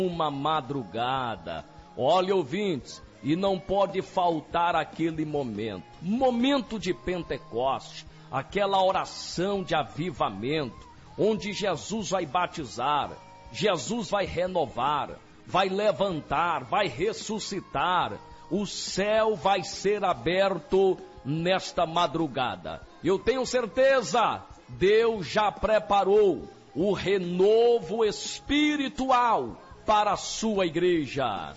uma madrugada. Olha, ouvintes, e não pode faltar aquele momento de Pentecoste, aquela oração de avivamento, onde Jesus vai batizar, Jesus vai renovar, vai levantar, vai ressuscitar. O céu vai ser aberto nesta madrugada. Eu tenho certeza, Deus já preparou o renovo espiritual para a sua igreja.